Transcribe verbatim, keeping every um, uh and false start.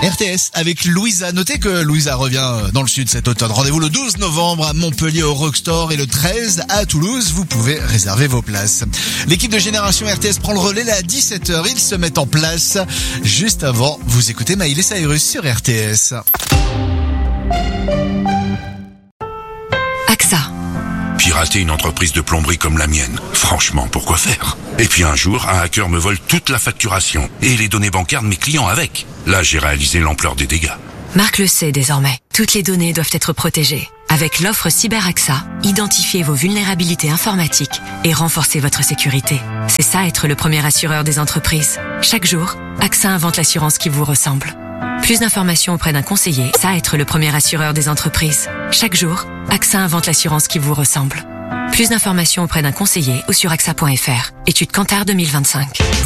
R T S avec Louisa. Notez que Louisa revient dans le sud cet automne. Rendez-vous le douze novembre à Montpellier au Rockstore et le treize à Toulouse. Vous pouvez réserver vos places. L'équipe de Génération R T S prend le relais là à dix-sept heures. Ils se mettent en place. Juste avant, vous écoutez Miley Cyrus sur R T S. A X A. Pirater une entreprise de plomberie comme la mienne, franchement, pourquoi faire? Et puis un jour, un hacker me vole toute la facturation et les données bancaires de mes clients avec. Là, j'ai réalisé l'ampleur des dégâts. Marc le sait désormais. Toutes les données doivent être protégées. Avec l'offre Cyber A X A, identifiez vos vulnérabilités informatiques et renforcez votre sécurité. C'est ça être le premier assureur des entreprises. Chaque jour, A X A invente l'assurance qui vous ressemble. Plus d'informations auprès d'un conseiller. Ça être le premier assureur des entreprises. Chaque jour, A X A invente l'assurance qui vous ressemble. Plus d'informations auprès d'un conseiller ou sur A X A point F R. Étude Kantar deux mille vingt-cinq.